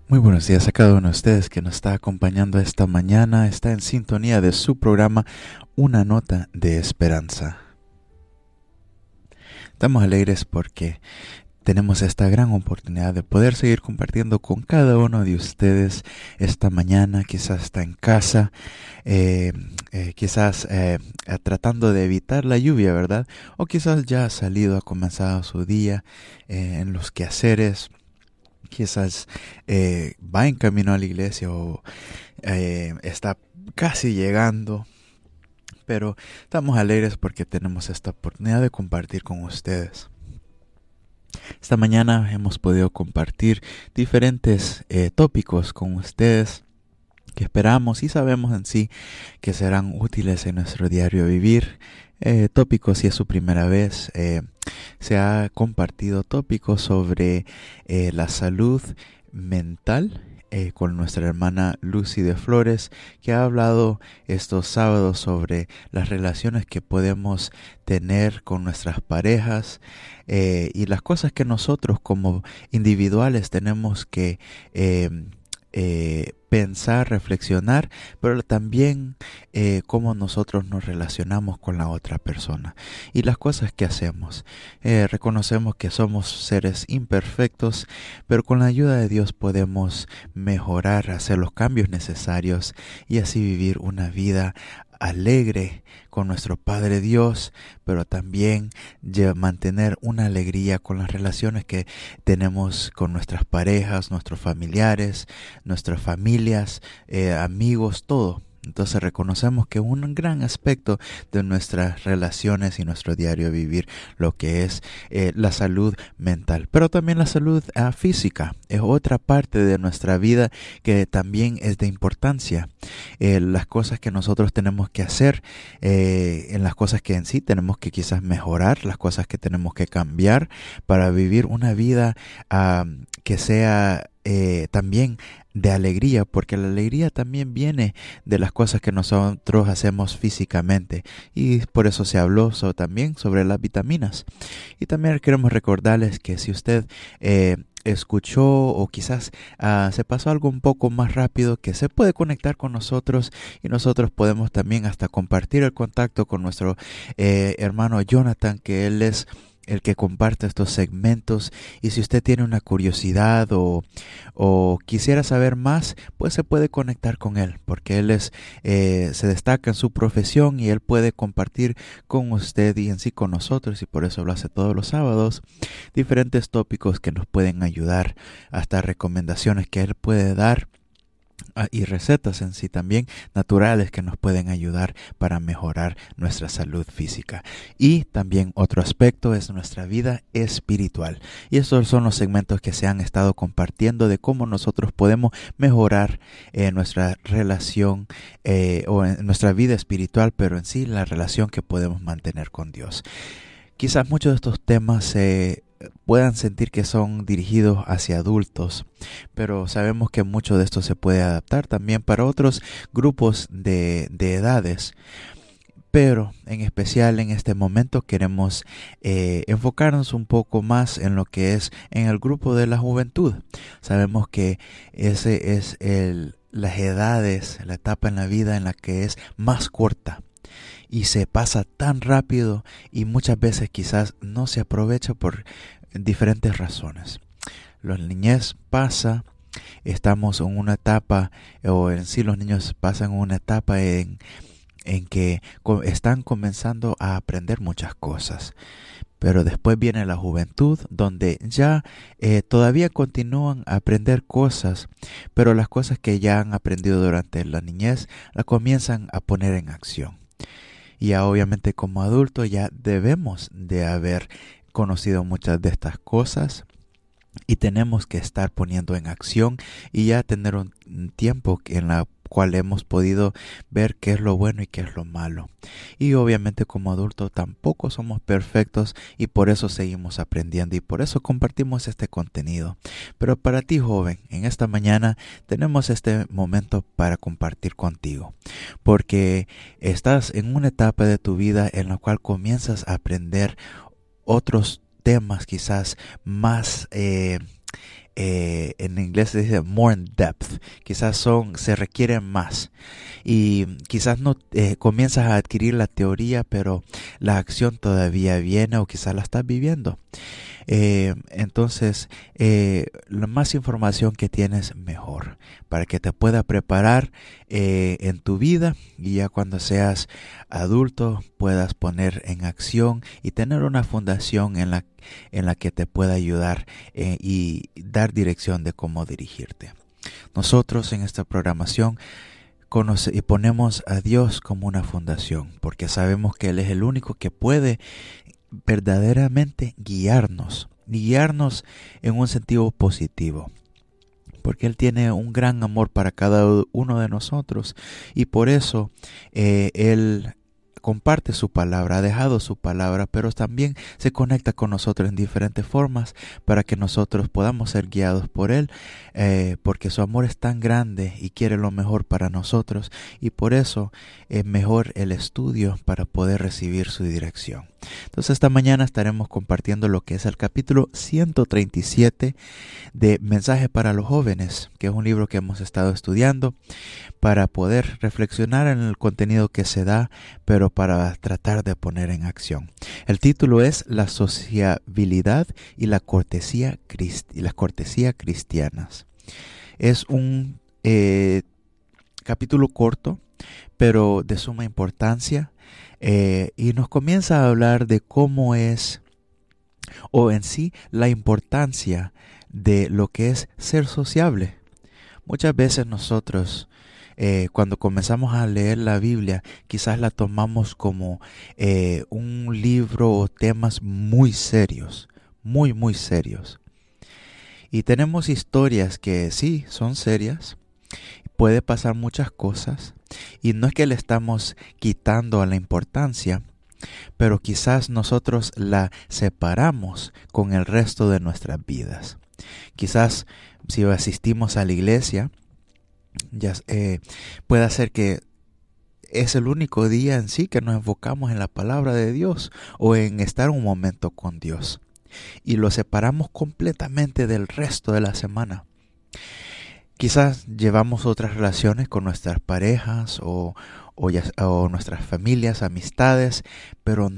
Muy buenos días a cada uno de ustedes que nos está acompañando esta mañana. Está en sintonía de su programa Una Nota de Esperanza. Estamos alegres porque tenemos esta gran oportunidad de poder seguir compartiendo con cada uno de ustedes esta mañana. Quizás está en casa, quizás tratando de evitar la lluvia, ¿verdad? O quizás ya ha salido, ha comenzado su día en los quehaceres. Quizás va en camino a la iglesia o está casi llegando, pero estamos alegres porque tenemos esta oportunidad de compartir con ustedes. Esta mañana hemos podido compartir diferentes tópicos con ustedes que esperamos y sabemos en sí que serán útiles en nuestro diario vivir. Tópicos, si es su primera vez, se ha compartido tópicos sobre la salud mental con nuestra hermana Lucy de Flores, que ha hablado estos sábados sobre las relaciones que podemos tener con nuestras parejas y las cosas que nosotros como individuales tenemos que pensar, reflexionar, pero también cómo nosotros nos relacionamos con la otra persona y las cosas que hacemos. Reconocemos que somos seres imperfectos, pero con la ayuda de Dios podemos mejorar, hacer los cambios necesarios y así vivir una vida alegre con nuestro Padre Dios, pero también mantener una alegría con las relaciones que tenemos con nuestras parejas, nuestros familiares, nuestras familias, amigos, todo. Entonces reconocemos que un gran aspecto de nuestras relaciones y nuestro diario vivir lo que es la salud mental, pero también la salud física es otra parte de nuestra vida que también es de importancia. Las cosas que nosotros tenemos que hacer, en las cosas que en sí tenemos que quizás mejorar, las cosas que tenemos que cambiar para vivir una vida que sea también de alegría, porque la alegría también viene de las cosas que nosotros hacemos físicamente y por eso se habló también sobre las vitaminas. Y también queremos recordarles que si usted escuchó o quizás se pasó algo un poco más rápido, que se puede conectar con nosotros y nosotros podemos también hasta compartir el contacto con nuestro hermano Jonathan, que él es el que comparte estos segmentos, y si usted tiene una curiosidad o quisiera saber más, pues se puede conectar con él, porque él se destaca en su profesión y él puede compartir con usted y en sí con nosotros, y por eso lo hace todos los sábados, diferentes tópicos que nos pueden ayudar, hasta recomendaciones que él puede dar y recetas en sí también naturales que nos pueden ayudar para mejorar nuestra salud física. Y también otro aspecto es nuestra vida espiritual. Y estos son los segmentos que se han estado compartiendo de cómo nosotros podemos mejorar nuestra relación o en nuestra vida espiritual, pero en sí la relación que podemos mantener con Dios. Quizás muchos de estos temas puedan sentir que son dirigidos hacia adultos, pero sabemos que mucho de esto se puede adaptar también para otros grupos de edades. Pero en especial en este momento queremos enfocarnos un poco más en lo que es en el grupo de la juventud. Sabemos que ese es las edades, la etapa en la vida en la que es más corta. Y se pasa tan rápido y muchas veces quizás no se aprovecha por diferentes razones. La niñez pasa, estamos en una etapa, o en sí los niños pasan una etapa en que están comenzando a aprender muchas cosas. Pero después viene la juventud, donde ya todavía continúan a aprender cosas, pero las cosas que ya han aprendido durante la niñez las comienzan a poner en acción. Y ya obviamente como adultos ya debemos de haber conocido muchas de estas cosas y tenemos que estar poniendo en acción y ya tener un tiempo en la cual hemos podido ver qué es lo bueno y qué es lo malo. Y obviamente como adultos tampoco somos perfectos y por eso seguimos aprendiendo y por eso compartimos este contenido. Pero para ti, joven, en esta mañana tenemos este momento para compartir contigo, porque estás en una etapa de tu vida en la cual comienzas a aprender otros temas quizás más en inglés se dice more in depth, quizás se requieren más. Y quizás no comienzas a adquirir la teoría, pero la acción todavía viene o quizás la estás viviendo. Entonces, la más información que tienes, mejor, para que te pueda preparar en tu vida y ya cuando seas adulto puedas poner en acción y tener una fundación en la que te pueda ayudar y dar dirección de cómo dirigirte. Nosotros en esta programación y ponemos a Dios como una fundación, porque sabemos que Él es el único que puede verdaderamente guiarnos en un sentido positivo, porque Él tiene un gran amor para cada uno de nosotros y por eso Él comparte su palabra, ha dejado su palabra, pero también se conecta con nosotros en diferentes formas para que nosotros podamos ser guiados por Él, porque su amor es tan grande y quiere lo mejor para nosotros y por eso es mejor el estudio para poder recibir su dirección. Entonces esta mañana estaremos compartiendo lo que es el capítulo 137 de Mensaje para los Jóvenes, que es un libro que hemos estado estudiando para poder reflexionar en el contenido que se da, pero para tratar de poner en acción. El título es La sociabilidad y la cortesía cristianas. Es un capítulo corto, pero de suma importancia, y nos comienza a hablar de cómo es, o en sí, la importancia de lo que es ser sociable. Muchas veces nosotros, cuando comenzamos a leer la Biblia, quizás la tomamos como un libro o temas muy serios, muy serios. Y tenemos historias que sí, son serias, puede pasar muchas cosas, y no es que le estamos quitando a la importancia, pero quizás nosotros la separamos con el resto de nuestras vidas. Quizás si asistimos a la iglesia, puede ser que es el único día en sí que nos enfocamos en la palabra de Dios o en estar un momento con Dios y lo separamos completamente del resto de la semana. Quizás llevamos otras relaciones con nuestras parejas o nuestras familias, amistades, pero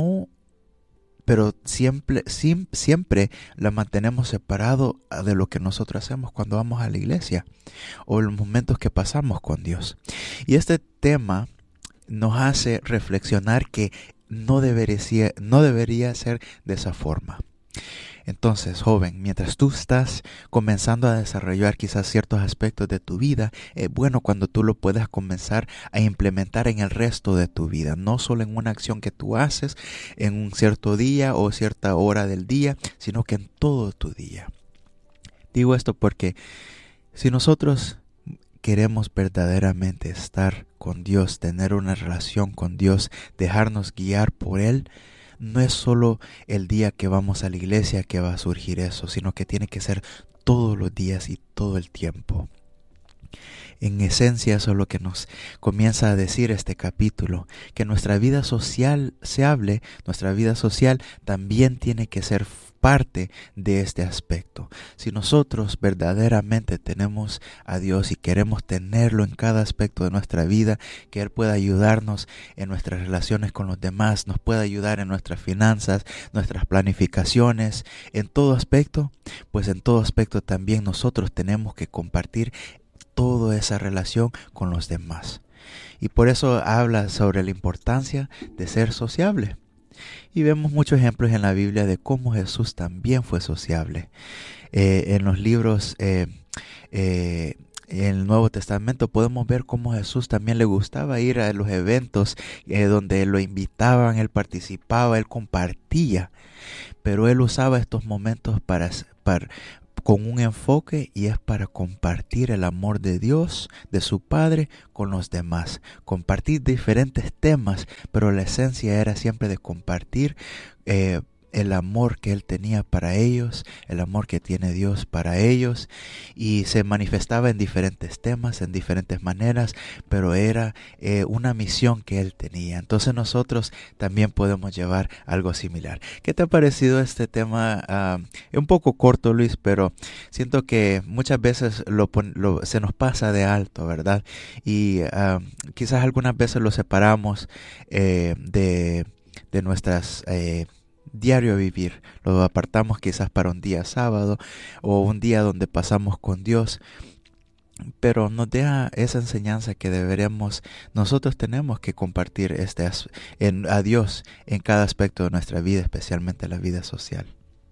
siempre la mantenemos separado de lo que nosotros hacemos cuando vamos a la iglesia o los momentos que pasamos con Dios. Y este tema nos hace reflexionar que no debería ser de esa forma. Entonces, joven, mientras tú estás comenzando a desarrollar quizás ciertos aspectos de tu vida, es bueno cuando tú lo puedas comenzar a implementar en el resto de tu vida, no solo en una acción que tú haces en un cierto día o cierta hora del día, sino que en todo tu día. Digo esto porque si nosotros queremos verdaderamente estar con Dios, tener una relación con Dios, dejarnos guiar por Él, no es solo el día que vamos a la iglesia que va a surgir eso, sino que tiene que ser todos los días y todo el tiempo. En esencia, eso es lo que nos comienza a decir este capítulo, que nuestra vida social nuestra vida social también tiene que ser parte de este aspecto. Si nosotros verdaderamente tenemos a Dios y queremos tenerlo en cada aspecto de nuestra vida, que Él pueda ayudarnos en nuestras relaciones con los demás, nos pueda ayudar en nuestras finanzas, nuestras planificaciones, en todo aspecto, pues en todo aspecto también nosotros tenemos que compartir toda esa relación con los demás. Y por eso habla sobre la importancia de ser sociable. Y vemos muchos ejemplos en la Biblia de cómo Jesús también fue sociable. En los libros, en el Nuevo Testamento podemos ver cómo Jesús también le gustaba ir a los eventos donde lo invitaban, Él participaba, Él compartía. Pero Él usaba estos momentos con un enfoque, y es para compartir el amor de Dios, de su Padre, con los demás. Compartir diferentes temas, pero la esencia era siempre de compartir el amor que Él tenía para ellos, el amor que tiene Dios para ellos, y se manifestaba en diferentes temas, en diferentes maneras, pero era una misión que Él tenía. Entonces nosotros también podemos llevar algo similar. ¿Qué te ha parecido este tema? Un poco corto, Luis, pero siento que muchas veces se nos pasa de alto, ¿verdad? Y quizás algunas veces lo separamos de nuestras diario vivir. Lo apartamos quizás para un día sábado o un día donde pasamos con Dios, pero nos deja esa enseñanza que nosotros tenemos que compartir a Dios en cada aspecto de nuestra vida, especialmente la vida social.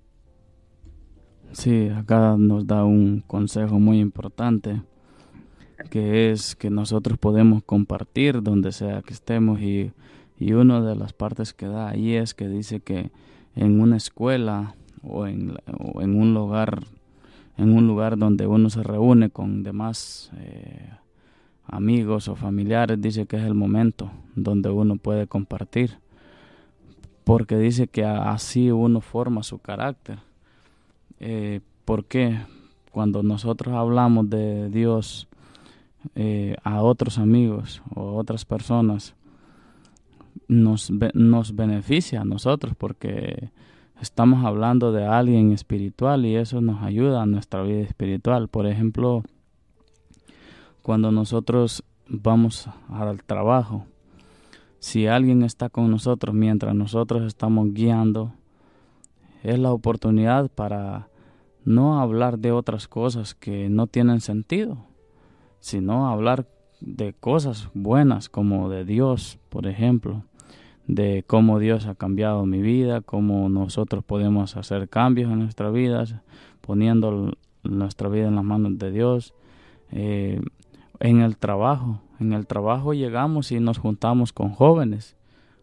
Sí, acá nos da un consejo muy importante, que es que nosotros podemos compartir donde sea que estemos, y una de las partes que da ahí es que dice que en una escuela o en un lugar donde uno se reúne con demás amigos o familiares, dice que es el momento donde uno puede compartir, porque dice que así uno forma su carácter. ¿Por qué? Cuando nosotros hablamos de Dios a otros amigos o otras personas, nos beneficia a nosotros, porque estamos hablando de alguien espiritual y eso nos ayuda a nuestra vida espiritual. Por ejemplo, cuando nosotros vamos al trabajo, si alguien está con nosotros mientras nosotros estamos guiando, es la oportunidad para no hablar de otras cosas que no tienen sentido, sino hablar de cosas buenas como de Dios, por ejemplo, de cómo Dios ha cambiado mi vida, cómo nosotros podemos hacer cambios en nuestra vida, poniendo nuestra vida en las manos de Dios. En el trabajo llegamos y nos juntamos con jóvenes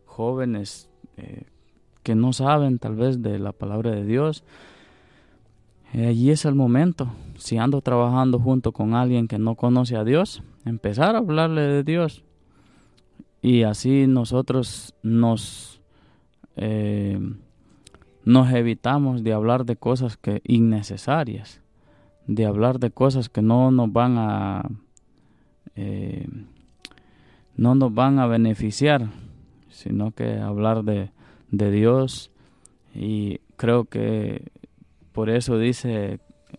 que no saben tal vez de la palabra de Dios. Allí es el momento, si ando trabajando junto con alguien que no conoce a Dios, empezar a hablarle de Dios. Y así nosotros nos evitamos de hablar de cosas innecesarias, de hablar de cosas que no nos van a beneficiar, sino que hablar de Dios. Y creo que por eso dice,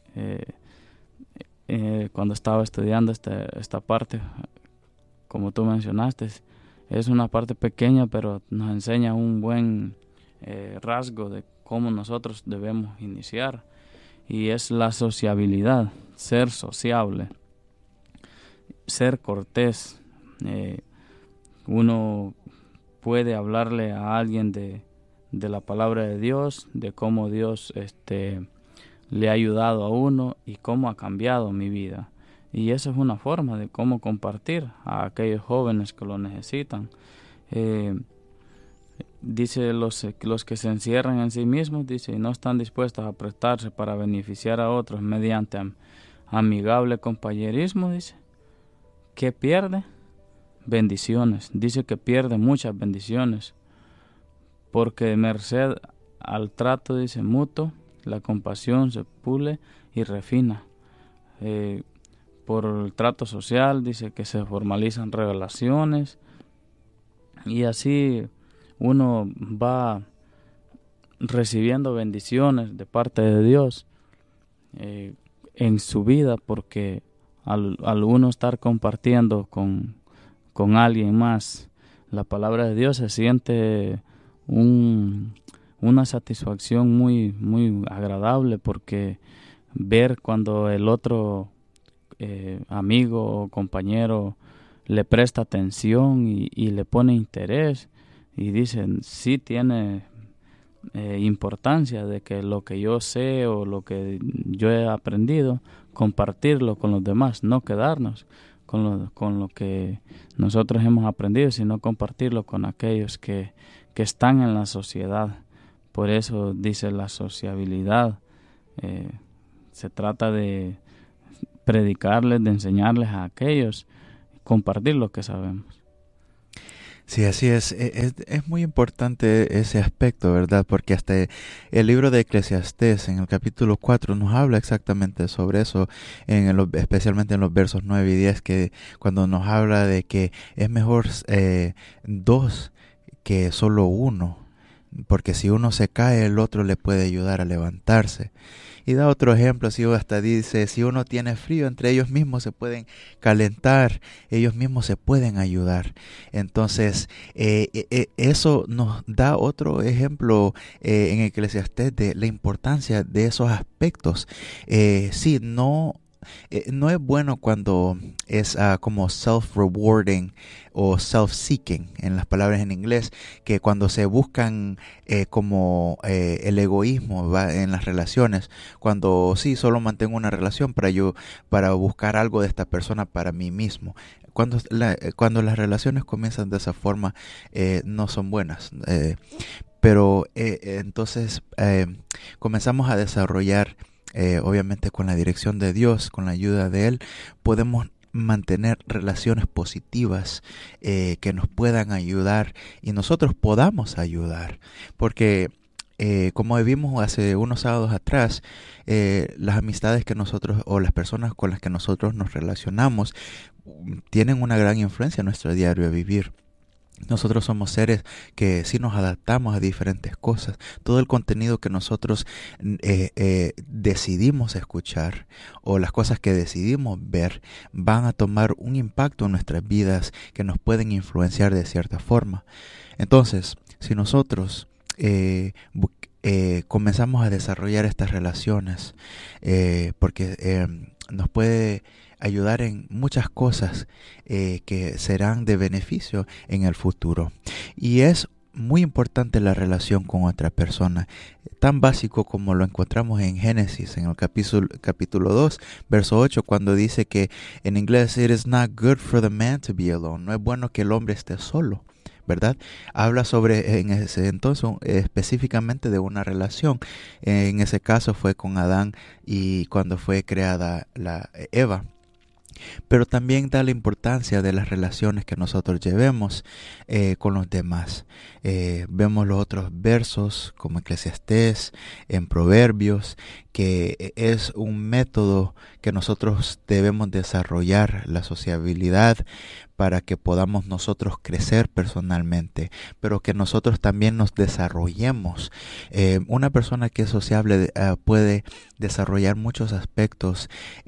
cuando estaba estudiando esta parte, como tú mencionaste, es una parte pequeña, pero nos enseña un buen rasgo de cómo nosotros debemos iniciar, y es la sociabilidad, ser sociable, ser cortés. Uno puede hablarle a alguien de la palabra de Dios, de cómo Dios le ha ayudado a uno y cómo ha cambiado mi vida. Y eso es una forma de cómo compartir a aquellos jóvenes que lo necesitan. Dice los que se encierran en sí mismos, dice, y no están dispuestos a prestarse para beneficiar a otros mediante amigable compañerismo, dice, ¿qué pierde? Bendiciones. Dice que pierde muchas bendiciones, porque merced al trato, dice, mutuo, la compasión se pule y refina. Por el trato social, dice que se formalizan relaciones, y así uno va recibiendo bendiciones de parte de Dios en su vida, porque al uno estar compartiendo con alguien más la palabra de Dios, se siente una satisfacción muy, muy agradable, porque ver cuando el otro amigo o compañero le presta atención y le pone interés, y dicen, sí tiene importancia de que lo que yo sé o lo que yo he aprendido, compartirlo con los demás, no quedarnos con lo que nosotros hemos aprendido, sino compartirlo con aquellos que están en la sociedad. Por eso dice la sociabilidad. Se trata de predicarles, de enseñarles a aquellos, compartir lo que sabemos. Sí, así es. Es muy importante ese aspecto, ¿verdad? Porque hasta el libro de Eclesiastés, en el capítulo 4 nos habla exactamente sobre eso, especialmente en los versos 9 y 10, que cuando nos habla de que es mejor dos que solo uno, porque si uno se cae, el otro le puede ayudar a levantarse. Y da otro ejemplo, si hasta dice, si uno tiene frío, entre ellos mismos se pueden calentar, ellos mismos se pueden ayudar. Entonces, eso nos da otro ejemplo en Eclesiastés de la importancia de esos aspectos. Sí, no es bueno cuando es como self-rewarding o self-seeking en las palabras en inglés, que cuando se buscan como el egoísmo ¿va? En las relaciones, cuando sí, solo mantengo una relación para buscar algo de esta persona para mí mismo. Cuando las relaciones comienzan de esa forma, no son buenas. Pero entonces comenzamos a desarrollar, obviamente con la dirección de Dios, con la ayuda de Él, podemos mantener relaciones positivas que nos puedan ayudar y nosotros podamos ayudar. Porque como vimos hace unos sábados atrás, las amistades que nosotros o las personas con las que nosotros nos relacionamos tienen una gran influencia en nuestro diario de vivir. Nosotros somos seres que sí nos adaptamos a diferentes cosas. Todo el contenido que nosotros decidimos escuchar o las cosas que decidimos ver van a tomar un impacto en nuestras vidas que nos pueden influenciar de cierta forma. Entonces, si nosotros comenzamos a desarrollar estas relaciones, porque nos puede ayudar en muchas cosas que serán de beneficio en el futuro. Y es muy importante la relación con otra persona, tan básico como lo encontramos en Génesis, en el capítulo 2, verso 8, cuando dice que en inglés, "It is not good for the man to be alone", no es bueno que el hombre esté solo. ¿Verdad? Habla sobre, en ese entonces, específicamente de una relación. En ese caso fue con Adán y cuando fue creada la Eva. Pero también da la importancia de las relaciones que nosotros llevemos con los demás. Vemos los otros versos como Eclesiastés, en Proverbios, que es un método que nosotros debemos desarrollar, la sociabilidad, para que podamos nosotros crecer personalmente, pero que nosotros también nos desarrollemos. Una persona que es sociable puede desarrollar muchos aspectos.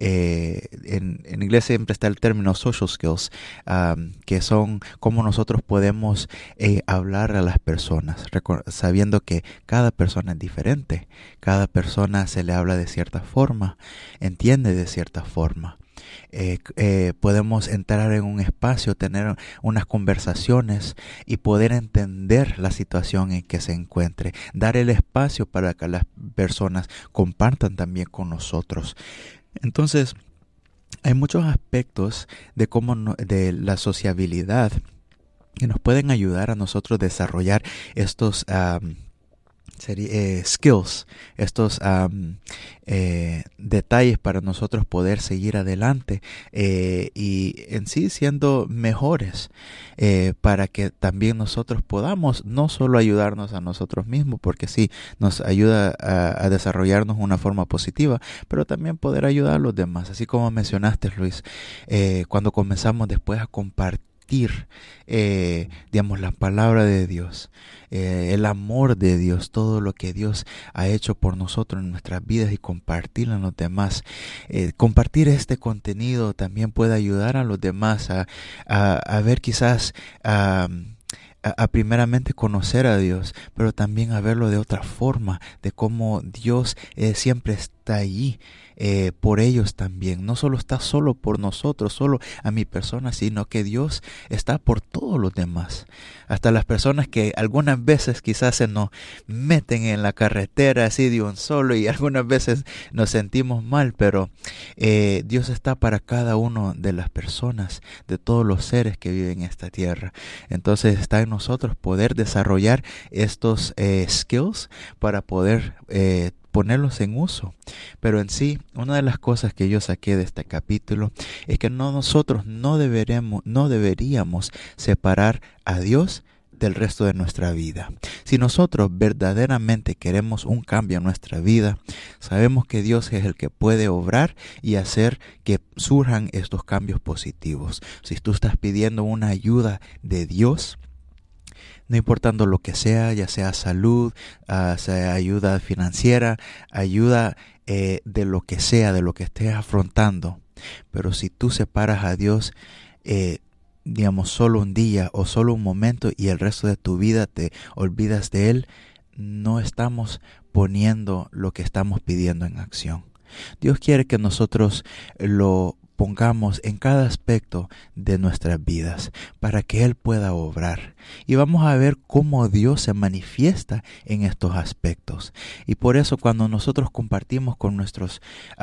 En inglés siempre está el término social skills, que son cómo nosotros podemos hablar a las personas, sabiendo que cada persona es diferente, cada persona se le habla de cierta forma, entiende de cierta forma. Podemos entrar en un espacio, tener unas conversaciones y poder entender la situación en que se encuentre, dar el espacio para que las personas compartan también con nosotros. Entonces, hay muchos aspectos de de la sociabilidad que nos pueden ayudar a nosotros desarrollar estos skills, estos detalles para nosotros poder seguir adelante y en sí siendo mejores, para que también nosotros podamos no solo ayudarnos a nosotros mismos, porque sí nos ayuda a desarrollarnos de una forma positiva, pero también poder ayudar a los demás, así como mencionaste, Luis, cuando comenzamos después a compartir digamos, la palabra de Dios, el amor de Dios, todo lo que Dios ha hecho por nosotros en nuestras vidas y compartirlo en los demás. Compartir este contenido también puede ayudar a los demás a ver quizás a primeramente conocer a Dios, pero también a verlo de otra forma, de cómo Dios siempre está allí por ellos también. No solo está solo por nosotros, solo a mi persona, sino que Dios está por todos los demás. Hasta las personas que algunas veces quizás se nos meten en la carretera así de un solo y algunas veces nos sentimos mal, pero Dios está para cada una de las personas, de todos los seres que viven en esta tierra. Entonces está en nosotros poder desarrollar estos skills para poder ponerlos en uso. Pero en sí, una de las cosas que yo saqué de este capítulo es que nosotros no deberíamos separar a Dios del resto de nuestra vida. Si nosotros verdaderamente queremos un cambio en nuestra vida, sabemos que Dios es el que puede obrar y hacer que surjan estos cambios positivos. Si tú estás pidiendo una ayuda de Dios, no importando lo que sea, ya sea salud, sea ayuda financiera, ayuda de lo que sea, de lo que estés afrontando, pero si tú separas a Dios, digamos, solo un día o solo un momento y el resto de tu vida te olvidas de Él, no estamos poniendo lo que estamos pidiendo en acción. Dios quiere que nosotros lo pongamos en cada aspecto de nuestras vidas para que Él pueda obrar. Y vamos a ver cómo Dios se manifiesta en estos aspectos. Y por eso cuando nosotros compartimos con nuestras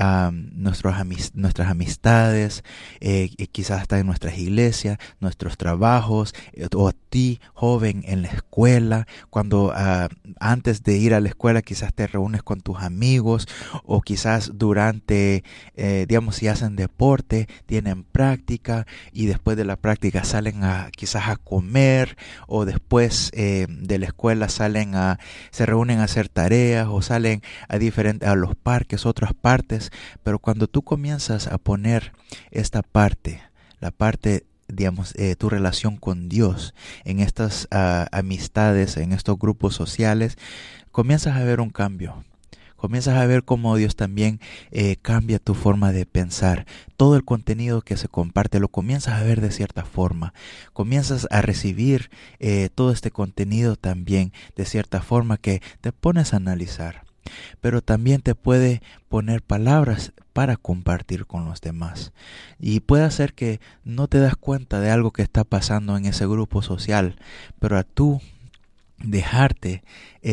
amistades, quizás hasta en nuestras iglesias, nuestros trabajos, o a ti, joven, en la escuela, cuando antes de ir a la escuela quizás te reúnes con tus amigos, o quizás durante, digamos, si hacen deporte, tienen práctica y después de la práctica salen quizás a comer, o después de la escuela se reúnen a hacer tareas o salen a los parques, otras partes. Pero cuando tú comienzas a poner esta parte, la parte, digamos, tu relación con Dios en estas amistades, en estos grupos sociales, comienzas a ver un cambio. Comienzas a ver cómo Dios también cambia tu forma de pensar. Todo el contenido que se comparte lo comienzas a ver de cierta forma. Comienzas a recibir todo este contenido también de cierta forma que te pones a analizar. Pero también te puede poner palabras para compartir con los demás. Y puede hacer que no te das cuenta de algo que está pasando en ese grupo social, pero a tú dejarte...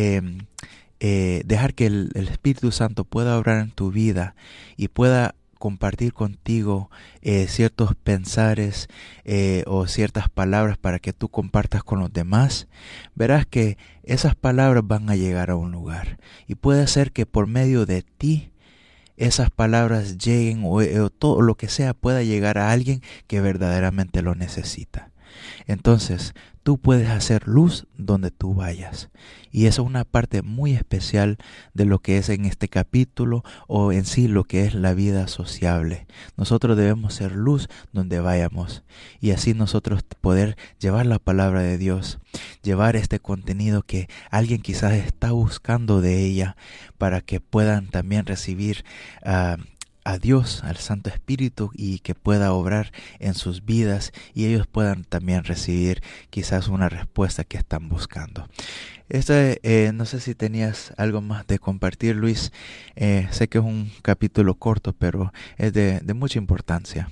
dejar que el Espíritu Santo pueda obrar en tu vida y pueda compartir contigo ciertos pensares o ciertas palabras para que tú compartas con los demás, verás que esas palabras van a llegar a un lugar y puede ser que por medio de ti esas palabras lleguen o todo lo que sea pueda llegar a alguien que verdaderamente lo necesita. Entonces, tú puedes hacer luz donde tú vayas. Y eso es una parte muy especial de lo que es en este capítulo o en sí lo que es la vida sociable. Nosotros debemos ser luz donde vayamos y así nosotros poder llevar la palabra de Dios, llevar este contenido que alguien quizás está buscando de ella para que puedan también recibir a Dios, al Santo Espíritu, y que pueda obrar en sus vidas y ellos puedan también recibir quizás una respuesta que están buscando. No sé si tenías algo más de compartir, Luis. Sé que es un capítulo corto, pero es de mucha importancia.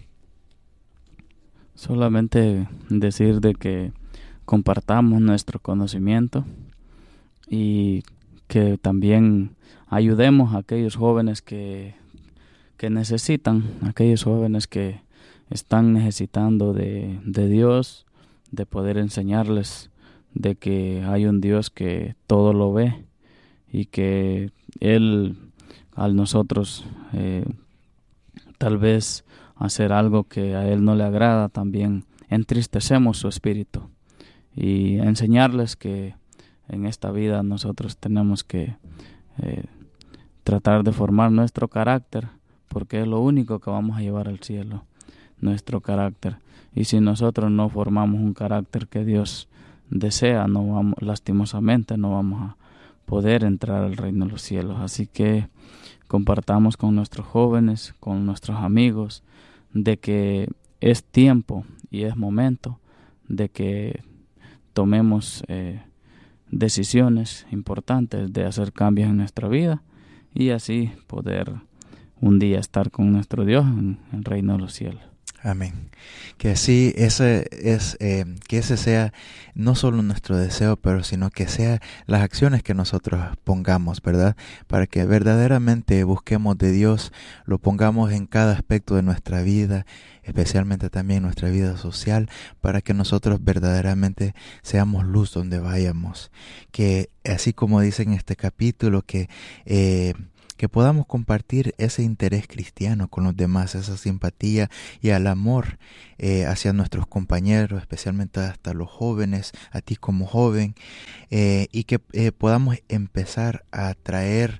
Solamente decir de que compartamos nuestro conocimiento y que también ayudemos a aquellos jóvenes que necesitan, aquellos jóvenes que están necesitando de Dios, de poder enseñarles de que hay un Dios que todo lo ve y que Él, al nosotros tal vez hacer algo que a Él no le agrada, también entristecemos su espíritu, y enseñarles que en esta vida nosotros tenemos que tratar de formar nuestro carácter, porque es lo único que vamos a llevar al cielo, nuestro carácter. Y si nosotros no formamos un carácter que Dios desea, lastimosamente no vamos a poder entrar al reino de los cielos. Así que compartamos con nuestros jóvenes, con nuestros amigos, de que es tiempo y es momento de que tomemos decisiones importantes de hacer cambios en nuestra vida y así poder un día estar con nuestro Dios en el reino de los cielos. Amén. Que así que ese sea no solo nuestro deseo, pero sino que sea las acciones que nosotros pongamos, ¿verdad? Para que verdaderamente busquemos de Dios, lo pongamos en cada aspecto de nuestra vida, especialmente también nuestra vida social, para que nosotros verdaderamente seamos luz donde vayamos. Que así como dice en este capítulo, que que podamos compartir ese interés cristiano con los demás, esa simpatía y el amor hacia nuestros compañeros, especialmente hasta los jóvenes, a ti como joven, y que podamos empezar a traer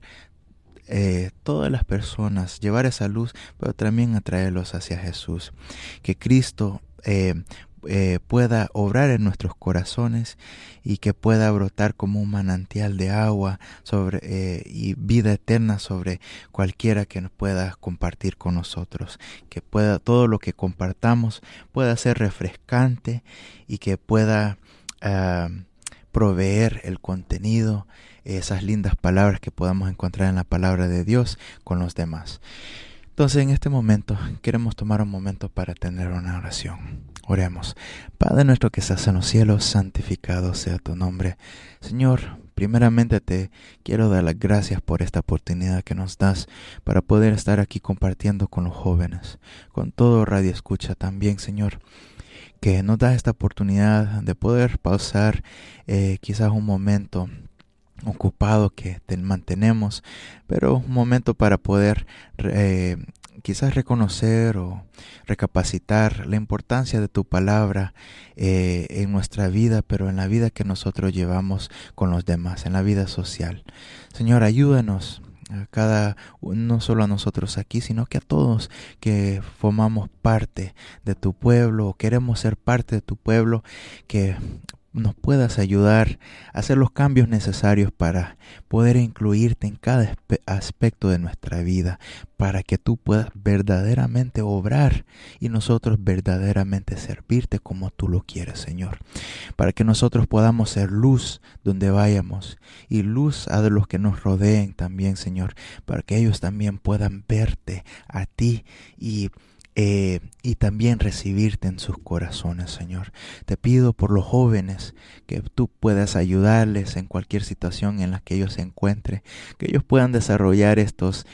todas las personas, llevar esa luz, pero también atraerlos hacia Jesús. Que Cristo pueda obrar en nuestros corazones y que pueda brotar como un manantial de agua y vida eterna sobre cualquiera que nos pueda compartir con nosotros. Que pueda todo lo que compartamos pueda ser refrescante y que pueda proveer el contenido, esas lindas palabras que podamos encontrar en la palabra de Dios con los demás. Entonces, en este momento queremos tomar un momento para tener una oración. Oremos. Padre nuestro que estás en los cielos, santificado sea tu nombre. Señor, primeramente te quiero dar las gracias por esta oportunidad que nos das para poder estar aquí compartiendo con los jóvenes, con todo Radio Escucha también, Señor, que nos da esta oportunidad de poder pausar quizás un momento ocupado que mantenemos, pero un momento para poder quizás reconocer o recapacitar la importancia de tu palabra en nuestra vida, pero en la vida que nosotros llevamos con los demás, en la vida social. Señor, ayúdanos no solo a nosotros aquí, sino que a todos que formamos parte de tu pueblo o queremos ser parte de tu pueblo, que nos puedas ayudar a hacer los cambios necesarios para poder incluirte en cada aspecto de nuestra vida, para que tú puedas verdaderamente obrar y nosotros verdaderamente servirte como tú lo quieres, Señor. Para que nosotros podamos ser luz donde vayamos y luz a los que nos rodeen también, Señor, para que ellos también puedan verte a ti y también recibirte en sus corazones, Señor. Te pido por los jóvenes que tú puedas ayudarles en cualquier situación en la que ellos se encuentren, que ellos puedan desarrollar estos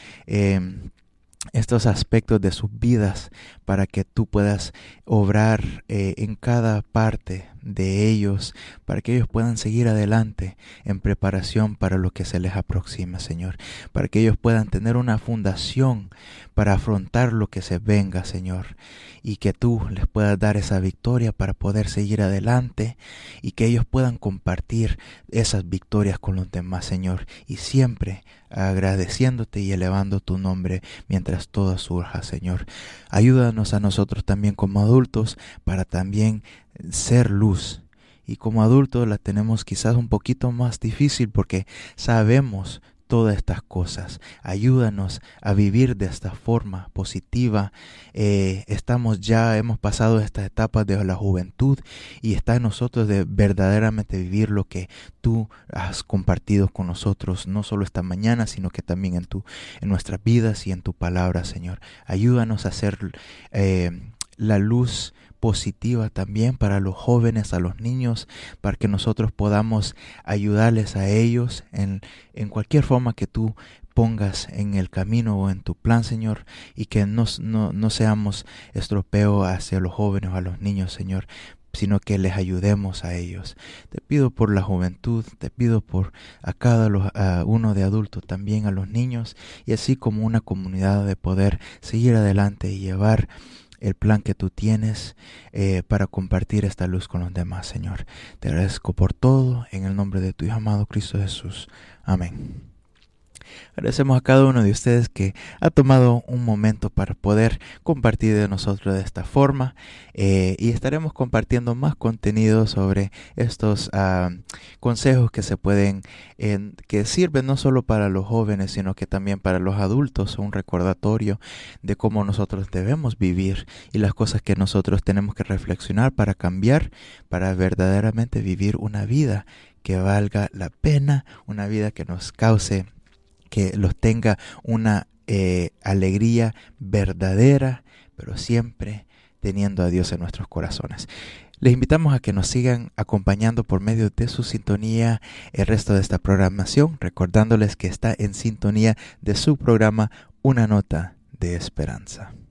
aspectos de sus vidas para que tú puedas obrar en cada parte de ellos, para que ellos puedan seguir adelante en preparación para lo que se les aproxima, Señor, para que ellos puedan tener una fundación para afrontar lo que se venga, Señor, y que tú les puedas dar esa victoria para poder seguir adelante y que ellos puedan compartir esas victorias con los demás, Señor, y siempre agradeciéndote y elevando tu nombre mientras todo surja, Señor. Ayúdanos a nosotros también como adultos para también ser luz. Y como adultos la tenemos quizás un poquito más difícil porque sabemos todas estas cosas. Ayúdanos a vivir de esta forma positiva. Hemos pasado estas etapas de la juventud y está en nosotros de verdaderamente vivir lo que tú has compartido con nosotros, no solo esta mañana, sino que también en nuestras vidas y en tu palabra, Señor. Ayúdanos a ser la luz positiva también para los jóvenes, a los niños, para que nosotros podamos ayudarles a ellos en cualquier forma que tú pongas en el camino o en tu plan, Señor, y que no seamos estropeo hacia los jóvenes o a los niños, Señor, sino que les ayudemos a ellos. Te pido por la juventud, te pido por a cada uno de adultos, también a los niños, y así como una comunidad de poder seguir adelante y llevar el plan que tú tienes para compartir esta luz con los demás, Señor. Te agradezco por todo, en el nombre de tu Hijo amado Cristo Jesús. Amén. Agradecemos a cada uno de ustedes que ha tomado un momento para poder compartir de nosotros de esta forma y estaremos compartiendo más contenido sobre estos consejos que se pueden, que sirven no solo para los jóvenes sino que también para los adultos, un recordatorio de cómo nosotros debemos vivir y las cosas que nosotros tenemos que reflexionar para cambiar, para verdaderamente vivir una vida que valga la pena, una vida que nos cause, que los tenga una alegría verdadera, pero siempre teniendo a Dios en nuestros corazones. Les invitamos a que nos sigan acompañando por medio de su sintonía el resto de esta programación, recordándoles que está en sintonía de su programa Una Nota de Esperanza.